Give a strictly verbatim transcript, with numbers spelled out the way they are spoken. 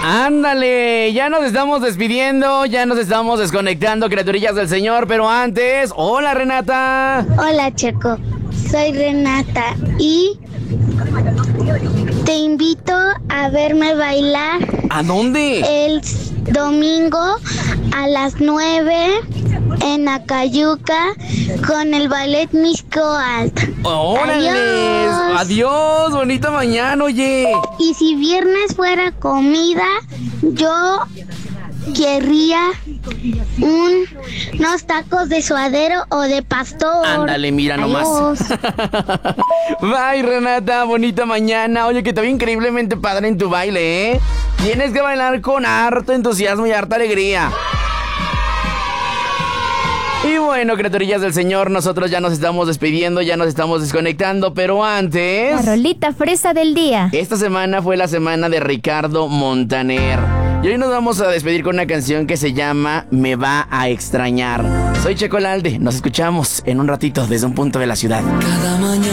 Ándale, ya nos estamos despidiendo, ya nos estamos desconectando, criaturillas del Señor, pero antes, hola Renata. Hola Checo, soy Renata y te invito a verme bailar. ¿A dónde? El domingo a las nueve en Acayuca con el ballet Miscoalt. ¡Órale! Adiós. Adiós, bonita mañana, oye. Y si viernes fuera comida, yo querría un, unos tacos de suadero o de pastor. Ándale, mira nomás. Adiós. Bye, Renata, bonita mañana. Oye, que te vi increíblemente padre en tu baile, ¿eh? Tienes que bailar con harto entusiasmo y harta alegría. Y bueno, criaturillas del Señor, nosotros ya nos estamos despidiendo, ya nos estamos desconectando, pero antes... La rolita fresa del día. Esta semana fue la semana de Ricardo Montaner. Y hoy nos vamos a despedir con una canción que se llama Me va a extrañar. Soy Checo Lalde, nos escuchamos en un ratito desde un punto de la ciudad. Cada mañana.